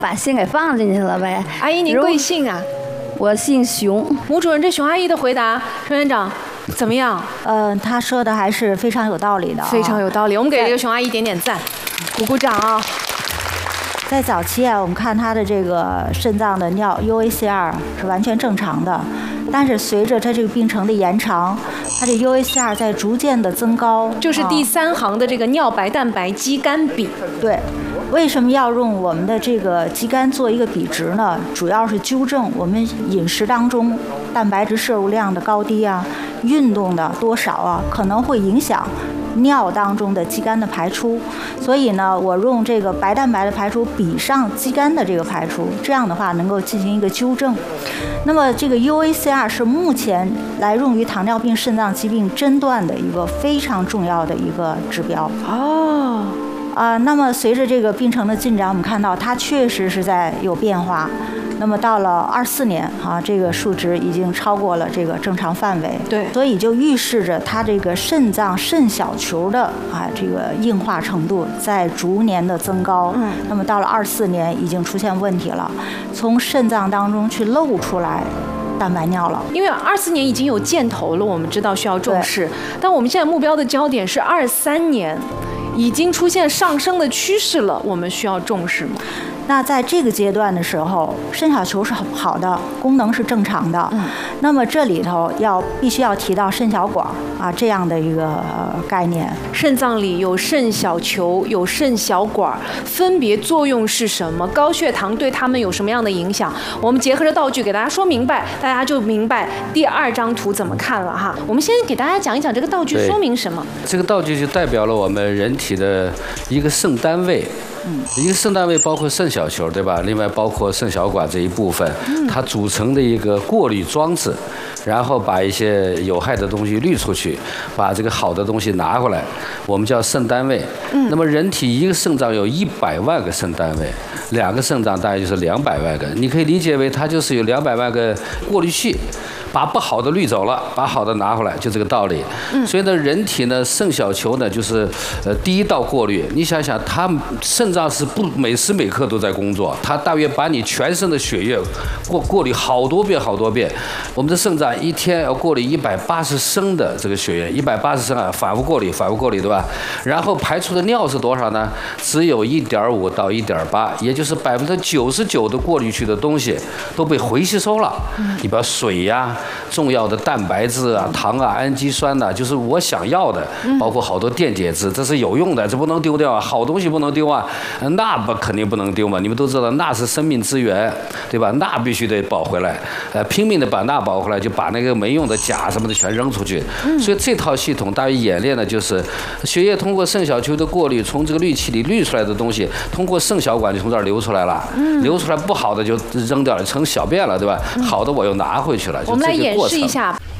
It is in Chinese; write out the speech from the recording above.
把姓给放进去了呗。 阿姨，您贵姓啊？ 我姓熊。 吴主任，这熊阿姨的回答，熊院长怎么样？ 他说的还是非常有道理的， 非常有道理。我们给这个熊阿姨点点赞，鼓鼓掌啊！ 在早期啊，我们看她的这个肾脏的尿 UACR 是完全正常的，但是随着她这个病程的延长，她这 UACR 在逐渐的增高， 就是第3行的这个尿白蛋白肌酐比。 对。为什么要用我们的这个肌酐做一个比值呢？主要是纠正我们饮食当中蛋白质摄入量的高低啊，运动的多少啊，可能会影响尿当中的肌酐的排出。所以呢，我用这个白蛋白的排出比上肌酐的这个排出，这样的话能够进行一个纠正。那么这个 UACR 是目前来用于糖尿病肾脏疾病诊断的一个非常重要的一个指标。那么随着这个病程的进展，我们看到它确实是在有变化。那么到了24年这个数值已经超过了这个正常范围。 对， 所以就预示着它这个肾脏肾小球的这个硬化程度在逐年的增高。那么到了24年已经出现问题了，从肾脏当中去漏出来蛋白尿了。 因为24年已经有箭头了，我们知道需要重视，但我们现在目标的焦点是23年。已经出现上升的趋势了，我们需要重视吗？ 那在这个阶段的时候，肾小球是好的，功能是正常的。那么这里头必须要提到肾小管这样的一个概念。 肾脏里有肾小球，有肾小管，分别作用是什么？高血糖对它们有什么样的影响？我们结合着道具给大家说明白，大家就明白第2张图怎么看了哈。我们先给大家讲一讲这个道具说明什么。 这个道具就代表了我们人体的一个肾单位。一个肾单位包括肾小球，对吧？另外包括肾小管这一部分，它组成的一个过滤装置，然后把一些有害的东西滤出去，把这个好的东西拿回来，我们叫肾单位。那么人体一个肾脏有100万个肾单位，2个肾脏大概就是200万个，你可以理解为它就是有200万个过滤器。把不好的滤走了，把好的拿回来，就这个道理。所以呢，人体呢，肾小球呢，就是第一道过滤。你想想，它肾脏是不每时每刻都在工作，它大约把你全身的血液过滤好多遍。我们的肾脏一天要过滤180升的这个血液，180升反复过滤，对吧？然后排出的尿是多少呢？只有1.5到1.8，也就是99%的过滤去的东西都被回吸收了。你比如水呀。重要的蛋白质啊、糖啊、氨基酸呐，就是我想要的，包括好多电解质，这是有用的，这不能丢掉啊，好东西不能丢啊，钠肯定不能丢嘛，你们都知道钠是生命之源，对吧？钠必须得保回来，拼命的把钠保回来，就把那个没用的钾什么的全扔出去。所以这套系统大约演练的就是血液通过肾小球的过滤，从这个滤器里滤出来的东西，通过肾小管就从这儿流出来了，流出来不好的就扔掉了，成小便了，对吧？好的我又拿回去了。 我们来演示一下